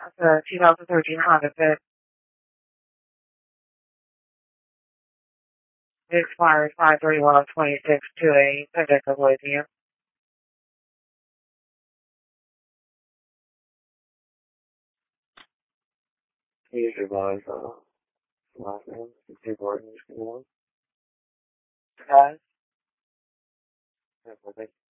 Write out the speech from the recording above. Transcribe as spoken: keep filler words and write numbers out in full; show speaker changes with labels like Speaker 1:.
Speaker 1: That's a two thousand thirteen Honda Fit. It expires five thirty-one of twenty-six to a subject of lithium.
Speaker 2: Use your body's uh, last name. It's your Gordon.
Speaker 1: Okay.
Speaker 2: Yeah, well, thank you.